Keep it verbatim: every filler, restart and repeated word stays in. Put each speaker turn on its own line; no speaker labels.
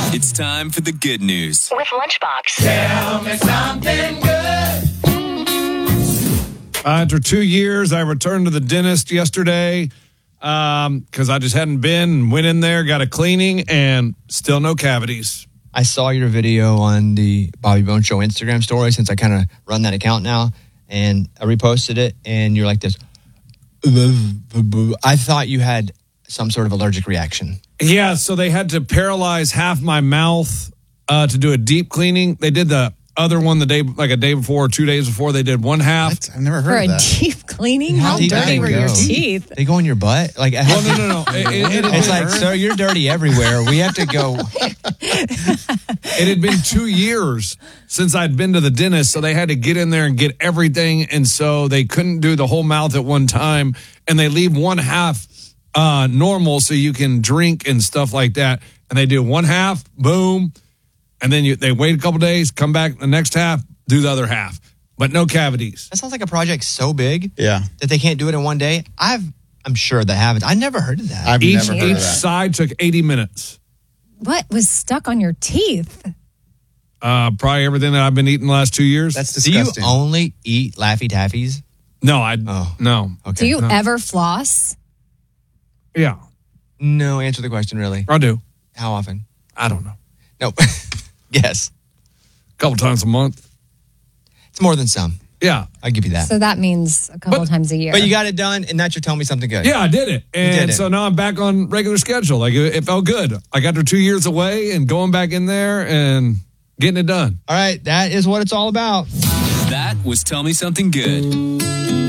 It's time for the good news.
With Lunchbox.
Tell me something good.
Uh, after two years, I returned to the dentist yesterday because um, I just hadn't been. Went in there, got a cleaning, and still no cavities.
I saw your video on the Bobby Bones Show Instagram story since I kind of run that account now, and I reposted it, and you're like this. I thought you had some sort of allergic reaction.
Yeah, so they had to paralyze half my mouth uh, to do a deep cleaning. They did the other one the day, like a day before or two days before. They did one half.
What? I've never
For
heard
a
of that.
deep cleaning?
How
How
deep do
dirty
they
were
go?
your teeth?
They go in your butt? Like,
Well, no, no, no. It, it, it,
it's
it,
like, sir, you're dirty everywhere. We have to go.
it had been two years since I'd been to the dentist, so they had to get in there and get everything, and so they couldn't do the whole mouth at one time, and they leave one half uh, normal so you can drink and stuff like that, and they do one half, boom, and then you, they wait a couple days, come back the next half, do the other half, but no cavities.
That sounds like a project so big
Yeah.
that they can't do it in one day. I've, I'm sure that happens. I never heard of that.
I've
Each,
never heard
each
of that.
side took eighty minutes.
What was stuck on your teeth?
Uh, probably everything that I've been eating the last two years.
That's
Do you
disgusting.
only eat Laffy Taffies?
no, I
Oh.
no.
Okay.
Do you
no.
ever floss?
Yeah,
No, answer the question, really.
I do.
How often?
I don't know.
No. Yes.
A couple times a month.
It's more than some.
Yeah.
I'll give you that.
So that means a couple
But-
times a year.
But you got it done, and that should tell me something good.
Yeah, I did it. And
did it.
so now I'm back on regular schedule. Like it, it felt good. Like after two years away and going back in there and getting it done.
All right, that is what it's all about.
That was Tell Me Something Good.